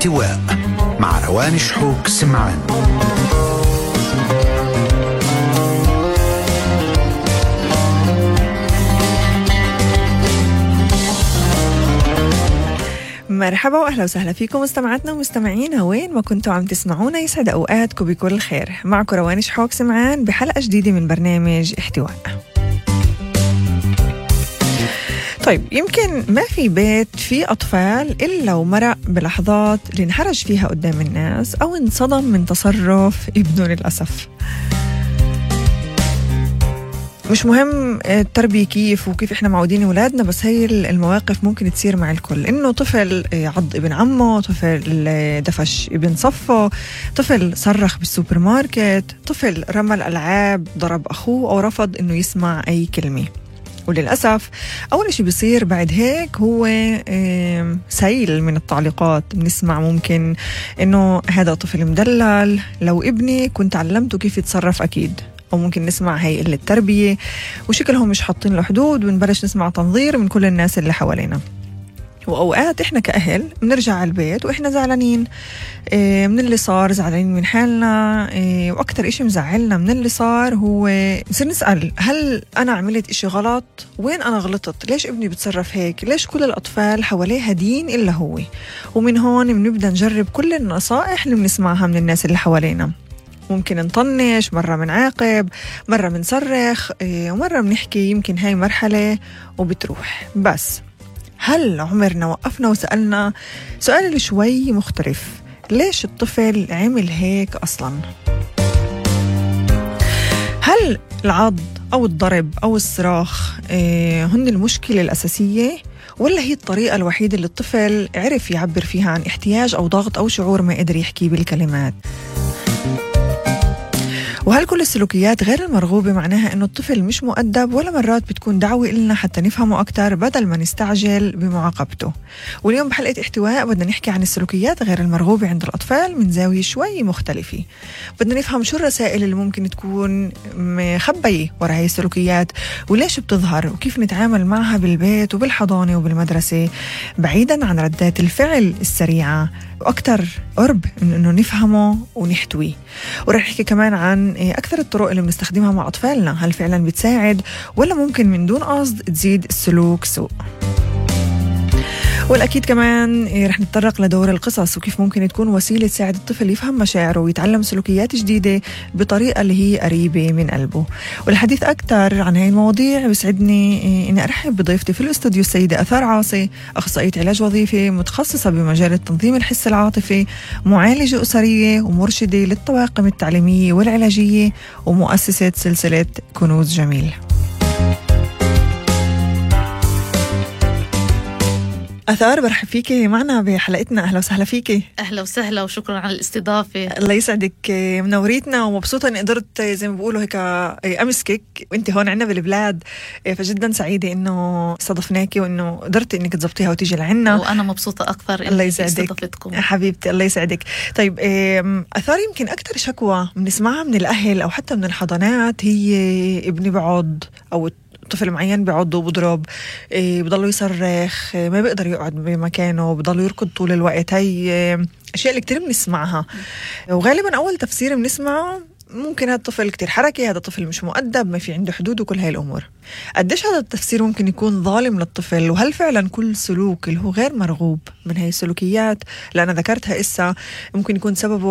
احتواء مع روان شحوك سمعان. مرحبا وأهلا وسهلا فيكم مستمعاتنا ومستمعينا وين ما كنتوا عم تسمعونا. يسعد أوقاتكم بكل خير. معكم روان شحوك سمعان بحلقة جديدة من برنامج احتواء. طيب، يمكن ما في بيت فيه أطفال إلا ومرق بلحظات اللي انحرج فيها قدام الناس أو انصدم من تصرف ابنه للأسف. مش مهم التربية كيف وكيف إحنا معودين أولادنا، بس هي المواقف ممكن تصير مع الكل. إنه طفل عض ابن عمه، طفل دفش ابن صفه، طفل صرخ بالسوبر ماركت، طفل رمى الألعاب، ضرب أخوه أو رفض إنه يسمع أي كلمة. وللأسف أول شيء بيصير بعد هيك هو سيل من التعليقات. بنسمع ممكن إنه هذا طفل مدلل، لو ابني كنت علمته كيف يتصرف أكيد. أو ممكن نسمع هي قلة التربية وشكلهم مش حاطين له حدود، ونبلش نسمع تنظير من كل الناس اللي حوالينا. وأوقات إحنا كأهل بنرجع على البيت وإحنا زعلانين من اللي صار، زعلانين من حالنا، وأكتر إشي مزعلنا من اللي صار هو نصير نسأل هل أنا عملت إشي غلط؟ وين أنا غلطت؟ ليش ابني بتصرف هيك؟ ليش كل الأطفال حواليه هادين إلا هو؟ ومن هون بنبدأ نجرب كل النصائح اللي بنسمعها من الناس اللي حوالينا. ممكن نطنش، مرة منعاقب، مرة منصرخ، ومرة بنحكي يمكن هاي مرحلة وبتروح. بس هل عمرنا وقفنا وسألنا سؤال اللي شوي مختلف؟ ليش الطفل عمل هيك أصلاً؟ هل العض أو الضرب أو الصراخ هن المشكلة الأساسية؟ ولا هي الطريقة الوحيدة اللي الطفل عرف يعبر فيها عن احتياج أو ضغط أو شعور ما قدر يحكيه بالكلمات؟ وهل كل السلوكيات غير المرغوبة معناها أنه الطفل مش مؤدب، ولا مرات بتكون دعوة إلنا حتى نفهمه أكتر بدل ما نستعجل بمعاقبته؟ واليوم بحلقة احتواء بدنا نحكي عن السلوكيات غير المرغوبة عند الأطفال من زاوية شوي مختلفة. بدنا نفهم شو الرسائل اللي ممكن تكون مخبية وراء هاي السلوكيات، وليش بتظهر، وكيف نتعامل معها بالبيت وبالحضانة وبالمدرسة بعيدا عن ردات الفعل السريعة، وأكتر قرب إنه نفهمه ونحتويه. ورح نحكي كمان عن أكثر الطرق اللي بنستخدمها مع أطفالنا، هل فعلا بتساعد ولا ممكن من دون قصد تزيد السلوك سوء؟ والأكيد كمان رح نتطرق لدور القصص وكيف ممكن تكون وسيلة تساعد الطفل يفهم مشاعره ويتعلم سلوكيات جديدة بطريقة اللي هي قريبة من قلبه. والحديث أكتر عن هاي المواضيع بسعدني إني أرحب بضيفتي في الاستوديو السيدة أثار عاصي، أخصائية علاج وظيفي متخصصة بمجال التنظيم الحس العاطفي، معالجة أسرية ومرشدة للطواقم التعليمية والعلاجية، ومؤسسة سلسلة كنوز جميل. أثار، برحب فيكي معنا بحلقتنا. أهلا وسهلا فيكي. أهلا وسهلا وشكرا على الاستضافة. الله يسعدك، منوريتنا ومبسوطة أني قدرت زي ما بيقولوا هيك أمسكك وأنت هون عنا بالبلاد، فجدا سعيدة أنه استضفناكي وأنه قدرت أنك تزبطيها وتيجي لعنا، وأنا مبسوطة أكثر الله يسعدك استضافتكم حبيبتي. الله يسعدك. طيب أثار، يمكن أكتر شكوى بنسمعها من الأهل أو حتى من الحضانات هي ابني بعض أو طفل معين بعض وبضرب، بضلوا يصرخ، ما بيقدر يقعد بمكانه، بضلوا يركض طول الوقت. هاي أشياء اللي كتير بنسمعها، وغالبا أول تفسير بنسمعه ممكن هذا الطفل كتير حركي، هذا الطفل مش مؤدب، ما في عنده حدود، وكل هاي الأمور. قديش هذا التفسير ممكن يكون ظالم للطفل؟ وهل فعلا كل سلوك اللي هو غير مرغوب من هاي السلوكيات اللي أنا ذكرتها إسا ممكن يكون سببه